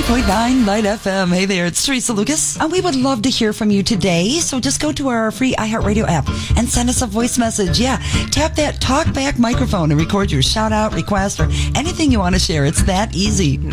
90.9 Light FM. Hey there, it's Teresa Lucas, and we would love to hear from you today. So just go to our free iHeartRadio app and send us a voice message. Yeah, tap that talk back microphone and record your shout out, request, or anything you want to share. It's that easy.